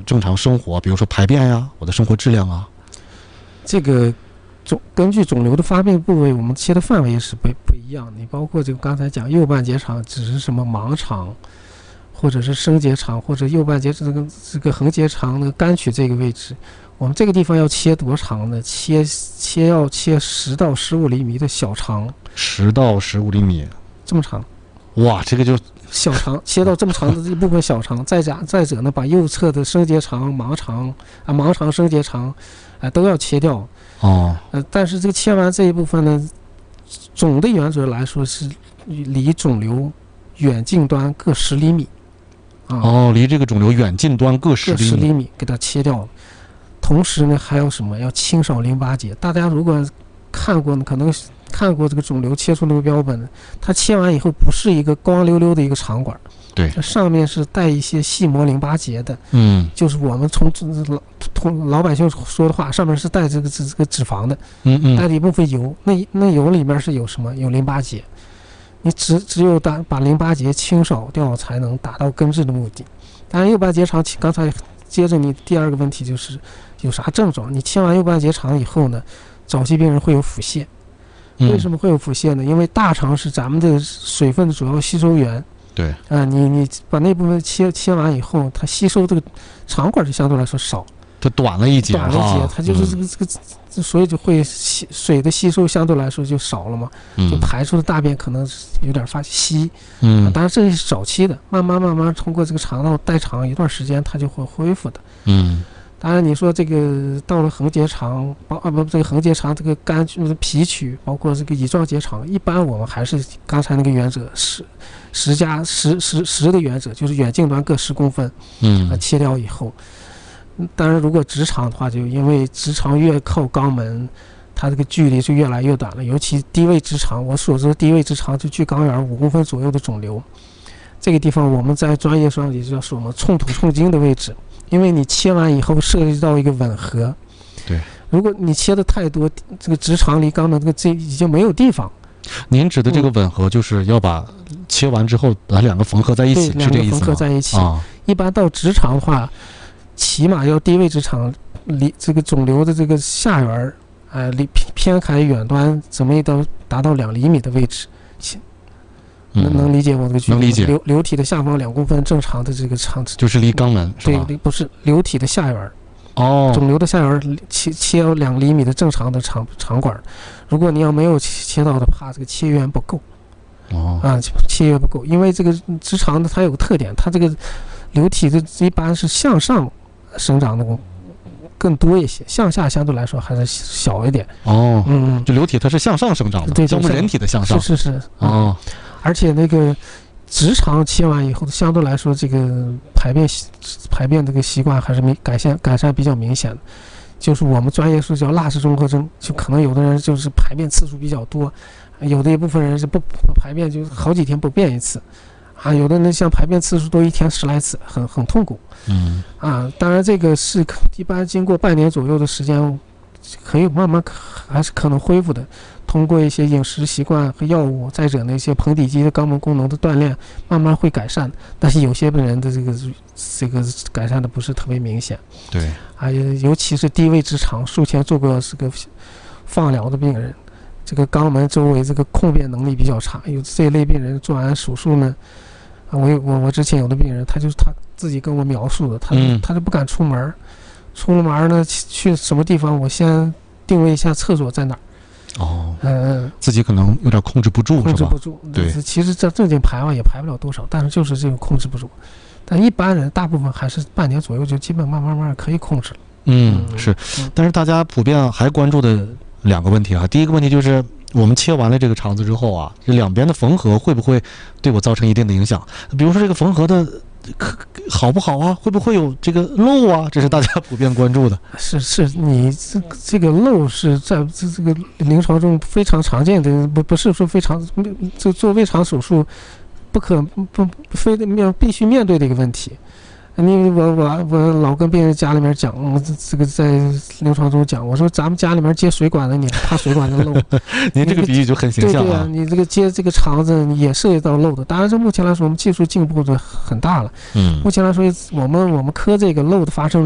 正常生活，比如说排便呀，我的生活质量啊？ 这个根据肿瘤的发病部位，我们切的范围也是不一样的。你包括这个刚才讲右半结肠，只是什么盲肠，或者是升结肠，或者右半结这个横结肠那个肝曲这个位置，我们这个地方要切多长呢？要切10到15厘米的小肠 ，10到15厘米， 这么长。 哇，这个就小肠切到这么长的这一部分小肠，再者呢，把右侧的升结肠、盲肠、升结肠，都要切掉。但是这个切完这一部分呢，总的原则来说是离肿瘤远近端各10厘米。 离这个肿瘤远近端各10厘米， 给它切掉了。同时呢，还有什么？要清扫淋巴结。大家如果看过呢，可能看过这个肿瘤切除那个标本，它切完以后不是一个光溜溜的一个肠管， 对， 上面是带一些细膜淋巴结的，就是我们从老百姓说的话，上面是带这个脂肪的，带了一部分油，那油里面是有什么？有淋巴结。你只有把淋巴结清扫掉，才能达到根治的目的。当然，右半结肠刚才接着你第二个问题就是有啥症状？你切完右半结肠以后呢，早期病人会有腹泻。为什么会有腹泻呢？因为大肠是咱们的水分的主要吸收源。 对。 你把那部分切完以后，它吸收这个肠管就相对来说少。 它短了一截， 它就是这个，所以就会水的吸收相对来说就少了嘛，就排出的大便可能有点发稀。当然这是早期的，慢慢通过这个肠道代偿一段时间，它就会恢复的。当然你说这个到了横结肠，这个横结肠这个肝脾曲，包括这个乙状结肠，一般我们还是刚才那个原则10的原则，就是远近端各10公分，切掉以后。当然如果直肠的话，就因为直肠越靠肛门，它这个距离就越来越短了，尤其低位直肠，我所知的低位直肠就距肛缘5公分左右的肿瘤，这个地方我们在专业上也叫什么冲土冲经的位置，因为你切完以后涉及到一个吻合。 对， 如果你切的太多，这个直肠离肛门这已经没有地方。 您指的这个吻合，就是要把切完之后把两个缝合在一起，是这个意思吗？ 缝合在一起。一般到直肠的话，起码要低位直肠离这个肿瘤的这个下缘离偏开远端怎么也都达到2厘米的位置。能理解我这个距离？ 能理解。 瘤体的下方2公分正常的这个肠子， 就是离肛门是吧？ 对，不是瘤体的下缘。肿瘤的下缘切2厘米的正常的肠管，如果你要没有切到的，怕这个切缘不够。切缘不够，因为这个直肠的它有个特点，它这个瘤体的一般是向上生长的更多一些，向下相对来说还是小一点。 就瘤体它是向上生长的， 对， 像我们人体的向上。 是。而且那个直肠切完以后，相对来说这个排便这个习惯还是改善比较明显的。就是我们专业说叫蜡氏综合征，就可能有的人就是排便次数比较多，有的一部分人是不排便，就好几天不便一次。有的人像排便次数都1天10来次，很痛苦。当然这个是一般经过半年左右的时间，可以慢慢还是可能恢复的。通过一些饮食习惯和药物，再者那些盆底肌的肛门功能的锻炼，慢慢会改善。但是有些人的这个改善的不是特别明显。 对。 尤其是低位直肠，术前做过这个放疗的病人，这个肛门周围这个控便能力比较差，有这一类病人做完手术呢。我之前有的病人，他自己跟我描述的，他就不敢出门，出了门呢去什么地方，我先定位一下厕所在哪儿。 自己可能有点控制不住， 控制不住。对，其实这正经排完也排不了多少，但是就是这个控制不住。但一般人大部分还是半年左右就基本慢慢可以控制了。 是。但是大家普遍还关注的2个问题第一个问题就是我们切完了这个肠子之后这两边的缝合会不会对我造成一定的影响？比如说这个缝合的好不好会不会有这个漏这是大家普遍关注的。 是，你这个漏是在这个临床中非常常见的，不是说非常做胃肠手术必须面对的一个问题。 我老跟病人家里面讲，这个在临床中讲，我说咱们家里面接水管的，你怕水管子漏？ 您这个比喻就很形象对啊，你这个接这个肠子也涉及到漏的。当然，这目前来说，我们技术进步的很大了。目前来说，我们科这个漏的发生